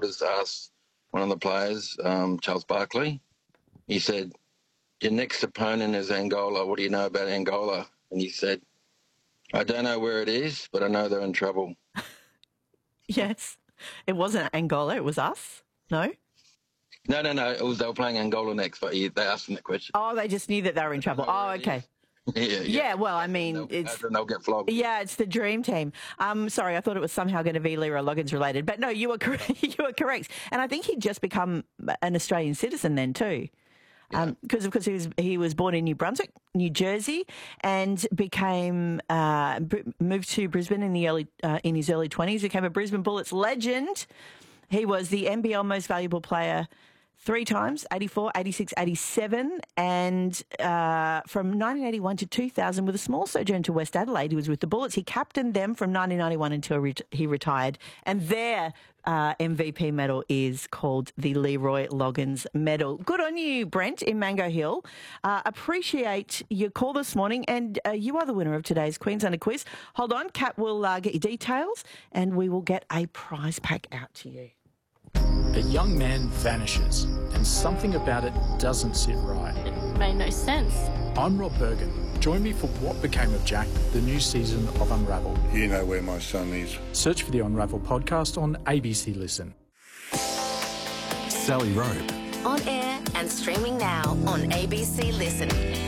reporters asked one of the players, Charles Barkley, he said, your next opponent is Angola. What do you know about Angola? And he said, I don't know where it is, but I know they're in trouble. Yes. It wasn't Angola, it was us? No? No. It was, they were playing Angola next, but they asked him that question. Oh, they just knew that they were in trouble. Oh, okay. Yeah, well, I mean, they'll get flogged. Yeah, it's the dream team. Sorry, I thought it was somehow going to be Leroy Loggins related, but no, you were correct. You were correct, and I think he'd just become an Australian citizen then too, because of course he was born in New Brunswick, New Jersey, and became moved to Brisbane in his early 20s. Became a Brisbane Bullets legend. He was the NBL Most Valuable Player 3 times, 84, 86, 87, and from 1981 to 2000, with a small sojourn to West Adelaide, he was with the Bullets. He captained them from 1991 until he retired, and their MVP medal is called the Leroy Loggins Medal. Good on you, Brent, in Mango Hill. Appreciate your call this morning, and you are the winner of today's Queenslander quiz. Hold on, Kat will get your details, and we will get a prize pack out to you. A young man vanishes, and something about it doesn't sit right. It made no sense. I'm Rob Bergen. Join me for What Became of Jack, the new season of Unravel. You know where my son is. Search for the Unravel podcast on ABC Listen. Sally Rope. On air and streaming now on ABC Listen.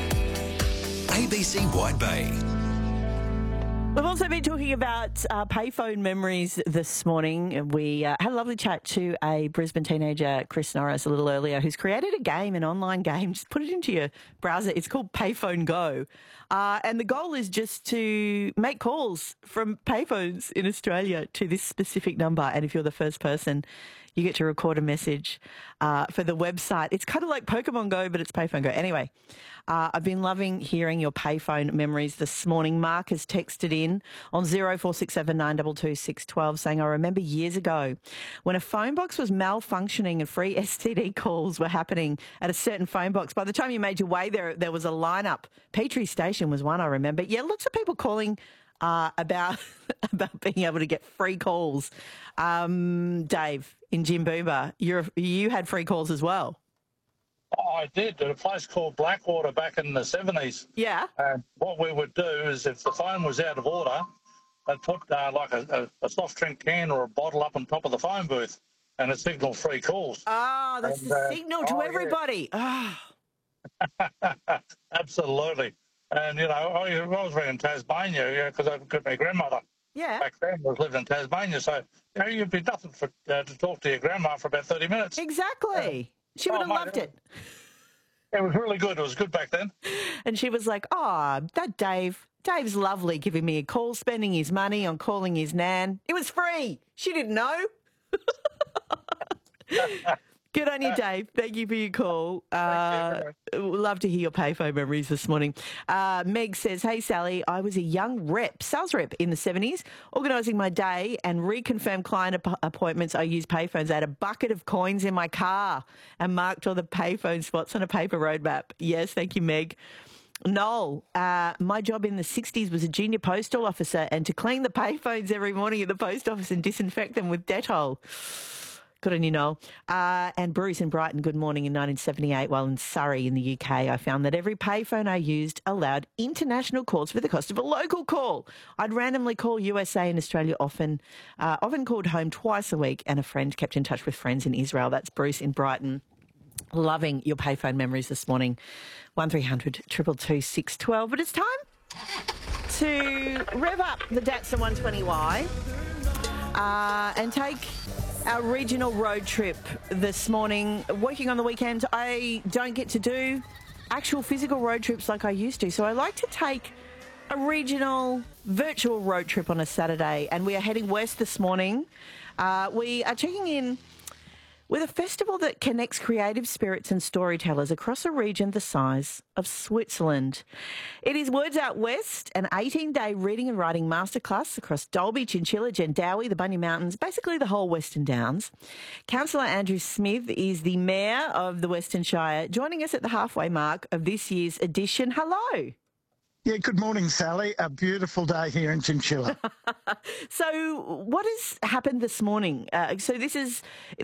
ABC Wide Bay. We've also been talking about payphone memories this morning. We had a lovely chat to a Brisbane teenager, Chris Norris, a little earlier, who's created a game, an online game. Just put it into your browser. It's called Payphone Go. And the goal is just to make calls from payphones in Australia to this specific number. And if you're the first person, you get to record a message for the website. It's kind of like Pokemon Go, but it's Payphone Go. Anyway, I've been loving hearing your payphone memories this morning. Mark has texted in on 0467 922 612 saying, I remember years ago when a phone box was malfunctioning and free STD calls were happening at a certain phone box. By the time you made your way there was a lineup. Petrie Station was one I remember. Yeah, lots of people calling about being able to get free calls. Dave, in Jimboomba, you had free calls as well. Oh, I did, at a place called Blackwater back in the 70s. Yeah. And what we would do is if the phone was out of order, they'd put like a soft drink can or a bottle up on top of the phone booth and it signalled free calls. Oh, that's the signal to everybody. Yeah. Oh. Absolutely. And, you know, I was around Tasmania because I got my grandmother. Yeah. Back then, I lived in Tasmania, so you'd be nothing to talk to your grandma for about 30 minutes. Exactly. She would have loved it. It was really good. It was good back then. And she was like, that Dave's lovely giving me a call, spending his money on calling his nan. It was free. She didn't know. Good on you, Dave. Thank you for your call. Love to hear your payphone memories this morning. Meg says, hey, Sally, I was a young sales rep in the 70s, organising my day and reconfirmed client appointments. I used payphones. I had a bucket of coins in my car and marked all the payphone spots on a paper roadmap. Yes, thank you, Meg. Noel, my job in the 60s was a junior postal officer and to clean the payphones every morning at the post office and disinfect them with Dettol. Good on you, Noel. And Bruce in Brighton, good morning. In 1978, while in Surrey in the UK, I found that every payphone I used allowed international calls for the cost of a local call. I'd randomly call USA and Australia often called home twice a week, and a friend kept in touch with friends in Israel. That's Bruce in Brighton. Loving your payphone memories this morning. 1300 222 612. But it's time to rev up the Datsun 120Y and take our regional road trip this morning. Working on the weekend, I don't get to do actual physical road trips like I used to. So I like to take a regional virtual road trip on a Saturday. And we are heading west this morning. We are checking in with a festival that connects creative spirits and storytellers across a region the size of Switzerland. It is Words Out West, an 18-day reading and writing masterclass across Dalby, Chinchilla, Jandowae, the Bunny Mountains, basically the whole Western Downs. Councillor Andrew Smith is the Mayor of the Western Shire, joining us at the halfway mark of this year's edition. Hello. Yeah, good morning, Sally. A beautiful day here in Chinchilla. So what has happened this morning? So this is